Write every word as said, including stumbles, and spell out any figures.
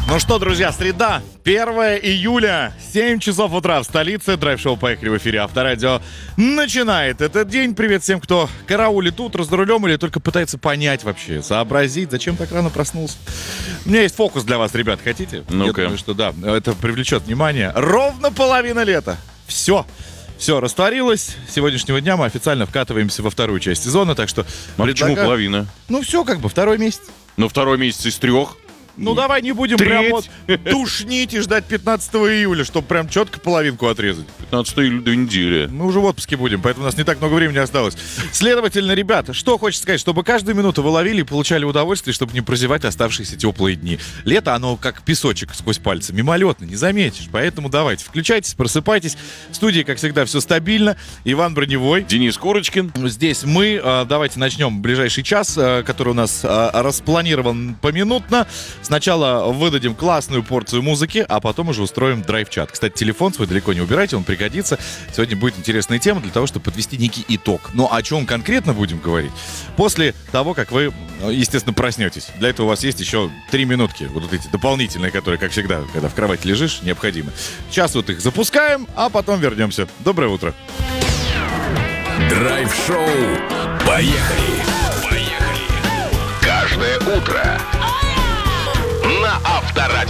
Ну что, друзья, среда, первое июля, семь часов утра в столице. Драйв-шоу «Поехали» в эфире Авторадио начинает этот день. Привет всем, кто караулит утро за рулем или только пытается понять вообще, сообразить, зачем так рано проснулся. У меня есть фокус для вас, ребят, хотите? Ну-ка. Я думаю, что да, это привлечет внимание. Ровно половина лета. Все. Все растворилось. С сегодняшнего дня мы официально вкатываемся во вторую часть сезона, так что... А почему предлагаю- половина? Ну все, как бы, второй месяц. Ну, второй месяц из трех. Ну, давай не будем Треть. прям вот душнить и ждать пятнадцатого июля, чтобы прям четко половинку отрезать. пятнадцатого июля, две недели. Мы уже в отпуске будем, поэтому у нас не так много времени осталось. Следовательно, ребята, что хочется сказать, чтобы каждую минуту вы ловили и получали удовольствие, чтобы не прозевать оставшиеся теплые дни. Лето, оно как песочек сквозь пальцы, мимолетно, не заметишь. Поэтому давайте, включайтесь, просыпайтесь. В студии, как всегда, все стабильно. Иван Броневой. Денис Курочкин. Здесь мы. А, Давайте начнем ближайший час, а, который у нас а, распланирован поминутно. Сначала выдадим классную порцию музыки, а потом уже устроим драйв-чат. Кстати, телефон свой далеко не убирайте, он пригодится. Сегодня будет интересная тема для того, чтобы подвести некий итог. Но о чем конкретно будем говорить? После того, как вы, естественно, проснетесь. Для этого у вас есть еще три минутки. Вот эти дополнительные, которые, как всегда, когда в кровати лежишь, необходимы. Сейчас вот их запускаем, а потом вернемся. Доброе утро. Драйв-шоу. Поехали! Поехали! Каждое утро на Авторадио.